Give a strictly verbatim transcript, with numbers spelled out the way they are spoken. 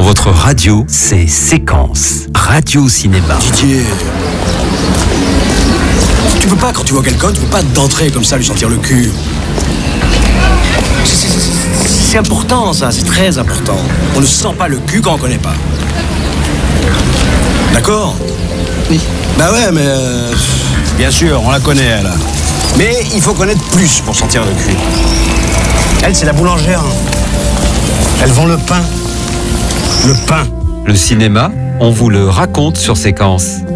Dans votre radio, c'est Séquence, Radio Cinéma. Didier, tu peux pas, quand tu vois quelqu'un, tu peux pas d'entrer comme ça, lui sentir le cul. C'est, c'est, c'est important ça, c'est très important. On ne sent pas le cul quand on connaît pas. D'accord ? Oui. Bah ouais, mais euh, bien sûr, on la connaît elle. Mais il faut connaître plus pour sentir le cul. Elle, c'est la boulangère. Elle vend le pain. Le pain. Le cinéma, on vous le raconte sur Séquence.